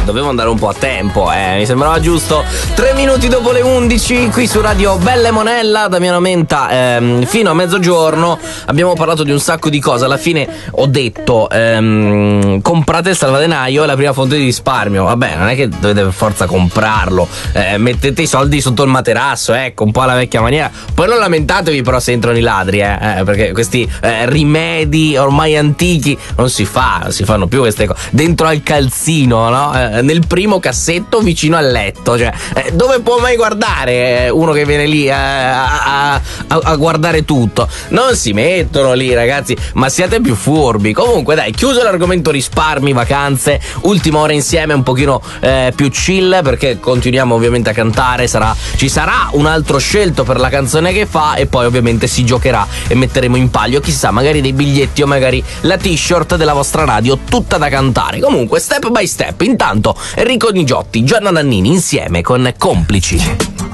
dovevo andare un po' a tempo, mi sembrava giusto. 3 minuti dopo le 11, qui su Radio Belle Monella, Damiano Menta, fino a mezzogiorno abbiamo parlato di un sacco di cose. Alla fine ho detto, comprate il salvadenaio, è la prima fonte di risparmio. Vabbè, non è che dovete per forza comprarlo, mettete i soldi sotto il materasso, ecco, un po' alla vecchia maniera. Poi non lamentatevi però se entrano i ladri, perché questi rimedi ormai antichi non si fanno più queste cose. Dentro al calzino, no? Nel primo cassetto vicino al letto, cioè, dove può mai guardare uno che viene lì a guardare tutto? Non si mettono lì, ragazzi, ma siate più furbi. Comunque dai, chiuso l'argomento risparmi, vacanze, ultima ora insieme un pochino più chill, perché continuiamo ovviamente a cantare, ci sarà un altro scelto per la canzone che fa e poi ovviamente si giocherà e metteremo in palio, chissà, magari dei biglietti o magari la t-shirt della vostra radio tutta da cantare. Comunque step by step, intanto Enrico Nigiotti, Gianna Nannini insieme con Complici.